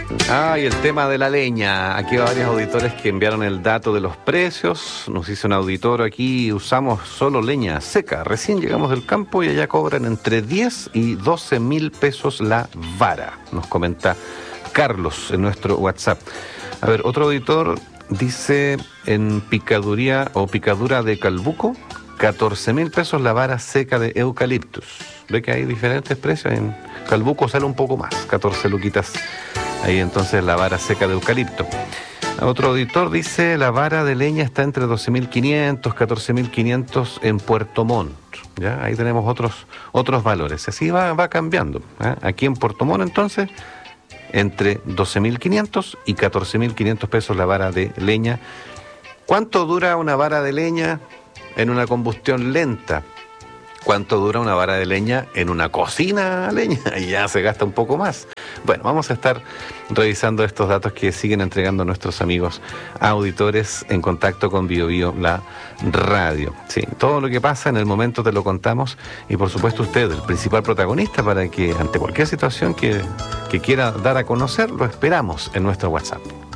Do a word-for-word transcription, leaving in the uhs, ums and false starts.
Ah, y el tema de la leña. Aquí hay varios auditores que enviaron el dato de los precios. Nos hizo un auditor aquí, usamos solo leña seca. Recién llegamos del campo y allá cobran entre diez y doce mil pesos la vara. Nos comenta Carlos en nuestro WhatsApp. A ver, otro auditor dice en picaduría o picadura de calbuco, catorce mil pesos la vara seca de eucaliptus. Ve que hay diferentes precios. En calbuco sale un poco más, catorce luquitas. Ahí entonces la vara seca de eucalipto. Otro auditor dice la vara de leña está entre doce mil quinientos, catorce mil quinientos en Puerto Montt. ¿Ya? Ahí tenemos otros, otros valores. Así va, va cambiando. ¿eh? Aquí en Puerto Montt entonces, entre doce mil quinientos y catorce mil quinientos pesos la vara de leña. ¿Cuánto dura una vara de leña en una combustión lenta? ¿Cuánto dura una vara de leña en una cocina a leña? Y ya se gasta un poco más. Bueno, vamos a estar revisando estos datos que siguen entregando nuestros amigos auditores en contacto con Bio Bio, la radio. Sí, todo lo que pasa en el momento te lo contamos y por supuesto usted, el principal protagonista, para que ante cualquier situación que, que quiera dar a conocer, lo esperamos en nuestro WhatsApp.